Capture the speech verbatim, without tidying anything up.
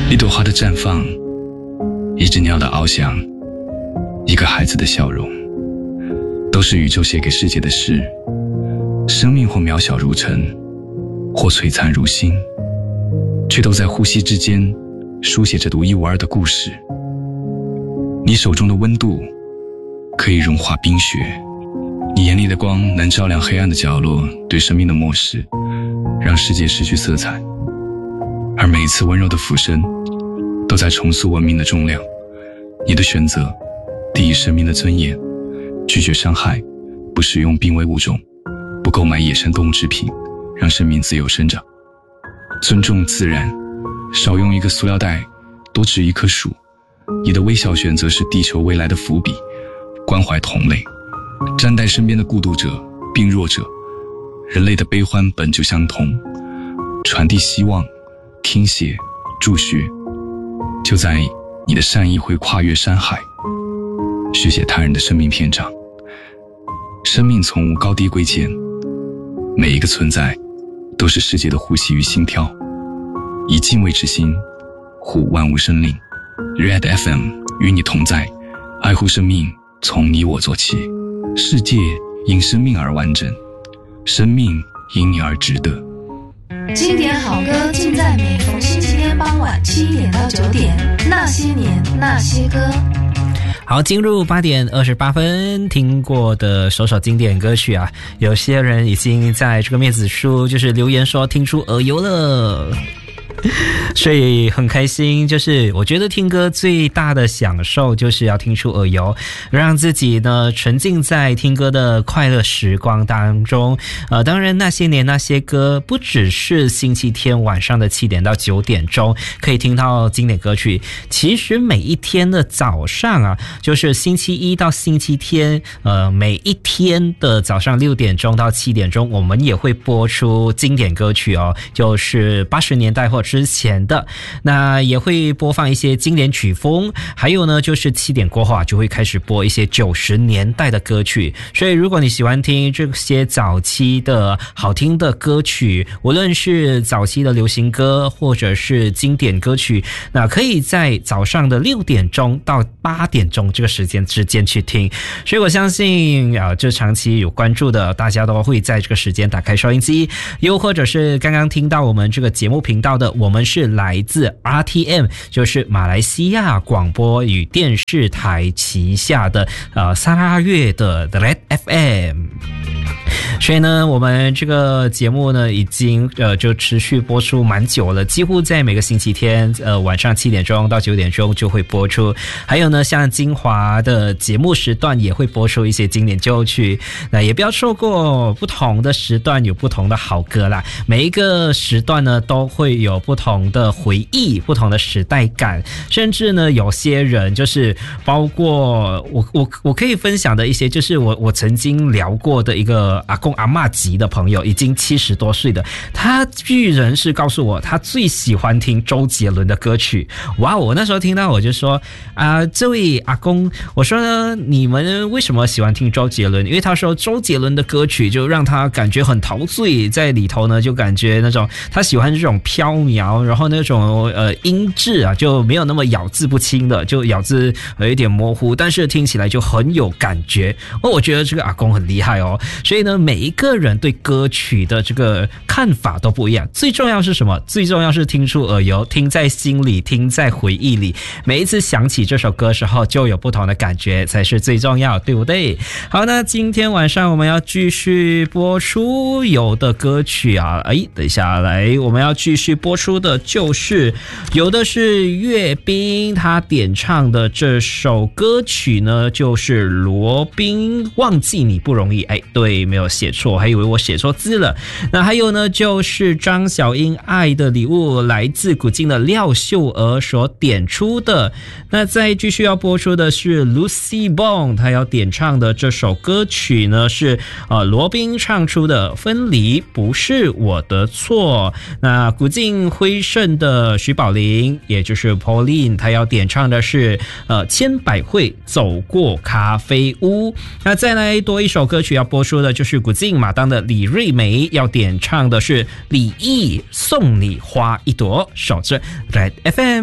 一朵花的绽放，一只鸟的翱翔，一个孩子的笑容，都是宇宙写给世界的诗。生命或渺小如尘，或璀璨如星，却都在呼吸之间书写着独一无二的故事。你手中的温度可以融化冰雪，你眼里的光能照亮黑暗的角落，对生命的漠视让世界失去色彩。而每一次温柔的俯身都在重塑文明的重量。你的选择第一生命的尊严，拒绝伤害，不使用濒危物种，不购买野生动物制品，让生命自由生长。尊重自然，少用一个塑料袋，多植一棵树。你的微小选择是地球未来的伏笔。关怀同类，站在身边的孤独者、病弱者，人类的悲欢本就相同。传递希望，听写，助学，就在你的善意会跨越山海，续写他人的生命篇章。生命从无高低贵贱，每一个存在都是世界的呼吸与心跳。以敬畏之心护万物生灵。 Red F M 与你同在，爱护生命从你我做起。世界因生命而完整，生命因你而值得。 经典好歌尽在每逢星期天傍晚七点到九点，那些年那些歌。 好，进入八点二十八分，听过的首首经典歌曲啊，有些人已经在这个面子书就是留言说听出耳油了。所以很开心，就是我觉得听歌最大的享受就是要听出耳油，让自己呢沉浸在听歌的快乐时光当中。呃，当然那些年那些歌不只是星期天晚上的七点到九点钟可以听到经典歌曲，其实每一天的早上啊，就是星期一到星期天，呃，每一天的早上六点钟到七点钟，我们也会播出经典歌曲哦，就是八十年代或之前的，那也会播放一些经典曲风，还有呢就是七点过后啊就会开始播一些九十年代的歌曲。所以如果你喜欢听这些早期的好听的歌曲，无论是早期的流行歌或者是经典歌曲，那可以在早上的六点钟到八点钟这个时间之间去听。所以我相信啊，这长期有关注的大家都会在这个时间打开收音机，又或者是刚刚听到我们这个节目频道的，我们是来自 R T M， 就是马来西亚广播与电视台旗下的呃沙拉越的 Red F M。所以呢，我们这个节目呢，已经呃就持续播出蛮久了，几乎在每个星期天呃晚上七点钟到九点钟就会播出。还有呢，像精华的节目时段也会播出一些经典旧曲，那也不要错过不同的时段有不同的好歌啦。每一个时段呢，都会有不同的回忆，不同的时代感，甚至呢，有些人就是包括我我我可以分享的一些，就是我我曾经聊过的一个阿公阿嬷级的朋友，已经七十多岁的，他居然是告诉我他最喜欢听周杰伦的歌曲。哇，我那时候听到我就说啊、呃，这位阿公，我说呢，你们为什么喜欢听周杰伦？因为他说周杰伦的歌曲就让他感觉很陶醉，在里头呢就感觉那种他喜欢这种飘渺，然后那种呃音质啊就没有那么咬字不清的，就咬字有一点模糊，但是听起来就很有感觉。哦，我觉得这个阿公很厉害哦。所以呢，每一个人对歌曲的这个看法都不一样，最重要是什么？最重要是听出耳油，听在心里，听在回忆里，每一次想起这首歌的时候就有不同的感觉，才是最重要，对不对？好，那今天晚上我们要继续播出有的歌曲啊，哎，等一下来，我们要继续播出的就是有的是岳斌他点唱的这首歌曲呢，就是罗宾忘记你不容易。哎，对，没有写错，还以为我写错字了。那还有呢，就是张小英爱的礼物，来自古今的廖秀娥所点出的。那再继续要播出的是 Lucy Bong 她要点唱的这首歌曲呢，是呃罗宾唱出的分离不是我的错。那古今辉盛的徐宝玲，也就是 Pauline， 她要点唱的是呃千百惠走过咖啡屋。那再来多一首歌曲要播出的就是古今马当的李瑞梅要点唱的是李毅送你花一朵，守着 Red F M。